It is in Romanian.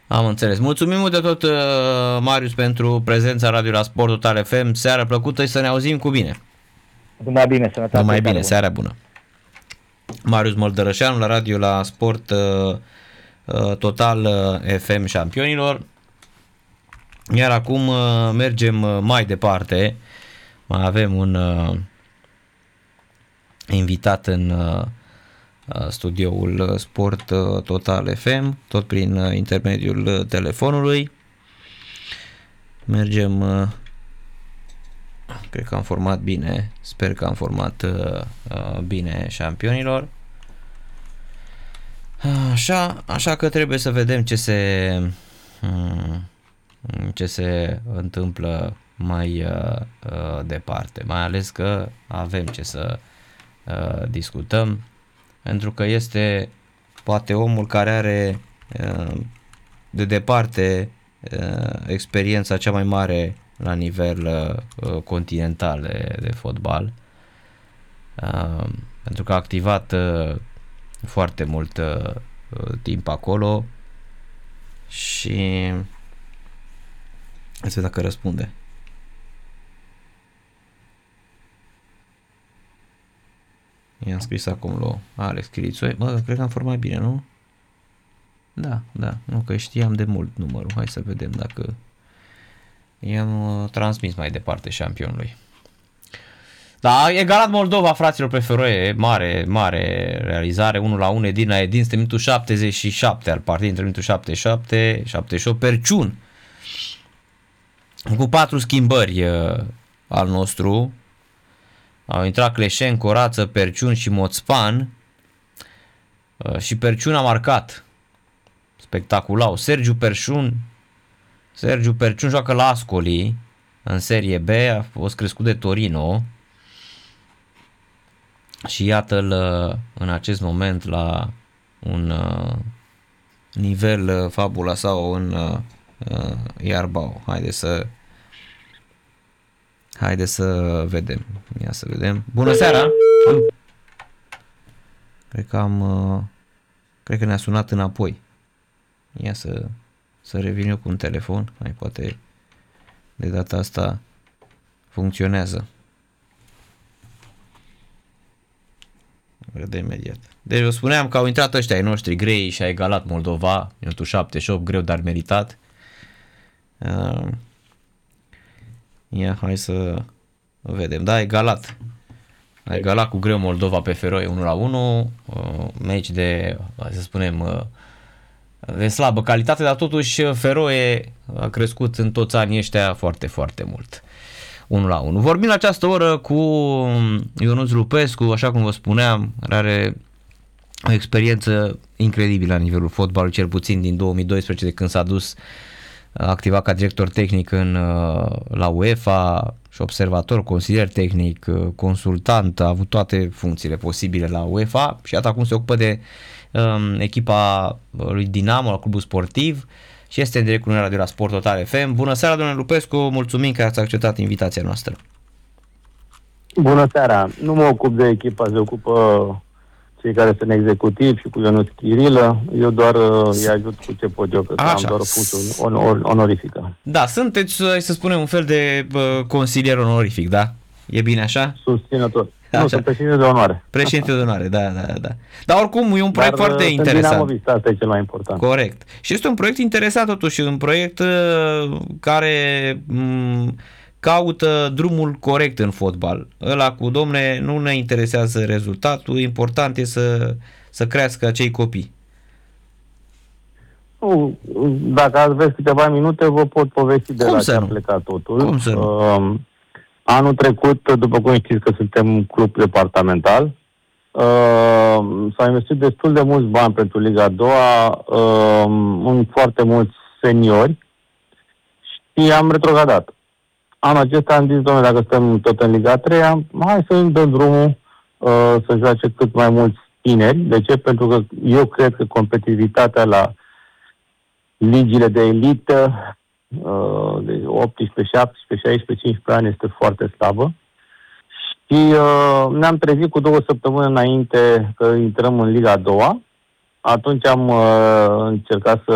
Am înțeles. Mulțumim mult de tot, Marius, pentru prezența Radio la Sport Total FM. Seară plăcută și să ne auzim cu bine. Numai bine, sănătate. Numai bine, seara bună. Marius Moldărășanu la Radio la Sport Total FM Șampionilor. Iar acum mergem mai departe. Mai avem un invitat în studioul Sport Total FM, tot prin intermediul telefonului. Mergem, cred că am format bine, sper că am format bine șampionilor. Așa că trebuie să vedem ce se întâmplă mai departe, mai ales că avem ce să discutăm, pentru că este poate omul care are de departe experiența cea mai mare la nivel continental de fotbal, pentru că a activat foarte mult timp acolo și să vedem dacă răspunde. I-am scris acum lui Alex Chirițoi. Bă, cred că am format bine, nu? Da, nu, că știam de mult numărul. Hai să vedem dacă i-am transmis mai departe șampionului. Da, a egalat Moldova, fraților, pe Feroe. Mare realizare, 1-1 Edina Edin, este minutul 77 al partidului, între minutul 77, 78, Perciun. Cu 4 schimbări al nostru. Au intrat Cleșen, Corață, Perciun și Moțpan. Și Perciun a marcat. Spectaculau. Sergiu Perciun joacă la Ascoli în Serie B, a fost crescut de Torino. Și iată-l în acest moment la un nivel fabulos sau în Iarbao. Haideți să vedem. Ia să vedem. Bună seara! Cred că ne-a sunat înapoi. Ia să revin eu cu un telefon. Hai, poate de data asta funcționează. Vedem imediat. Deci eu spuneam că au intrat ăștia ai noștri grei și a egalat Moldova. Minutul 78, greu, dar meritat. Ia, hai să vedem. Da, a egalat cu greu Moldova pe Feroe 1-1. Meci de, să spunem, de slabă calitate, dar totuși Feroe a crescut în toți anii ăștia foarte, foarte mult. 1-1. Vorbim la această oră cu Ionuț Lupescu, așa cum vă spuneam, are o experiență incredibilă la nivelul fotbalului, cel puțin din 2012, de când s-a dus, a activat ca director tehnic la UEFA și observator, consilier tehnic, consultant, a avut toate funcțiile posibile la UEFA și iată acum se ocupă de echipa lui Dinamo, la clubul sportiv, și este în direct cu noi de la Sport Total FM. Bună seara, domnule Lupescu, mulțumim că ați acceptat invitația noastră. Bună seara, nu mă ocup de echipa, se ocupă cei care sunt executivi și cu Ionuț Chirilă. Eu doar îi ajut cu ce pot eu, că am doar funcție onorifică. Da, sunteți, să spunem, un fel de consilier onorific, da? E bine așa? Susținător. Așa. Nu, sunt președinte de onoare. Președinte de onoare, da. Dar oricum e un proiect foarte interesant. Asta e cel mai important. Corect. Și este un proiect interesant totuși, un proiect care caută drumul corect în fotbal. Ăla cu, domne, nu ne interesează rezultatul, important e să crească acei copii. Dacă aveți câteva minute, vă pot povesti de la ce a plecat totul. Cum să nu? Anul trecut, după cum știți că suntem club departamental, s-au investit destul de mulți bani pentru Liga a doua, în foarte mulți seniori și am retrogradat. Anul acesta am zis, domnule, dacă stăm tot în Liga a treia, hai să îmi dăm drumul să joace cât mai mulți tineri. De ce? Pentru că eu cred că competitivitatea la ligile de elită de 18, 17, 16, 15 ani este foarte slabă. Și ne-am trezit cu 2 săptămâni înainte că intrăm în Liga a doua. Atunci am încercat să